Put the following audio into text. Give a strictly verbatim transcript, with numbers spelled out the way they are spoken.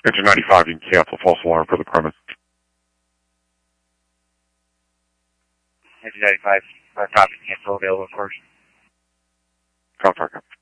Engine ninety-five, you can cancel false alarm for the premise. Engine ninety-five, uh, copy, cancel available, of course. Copy.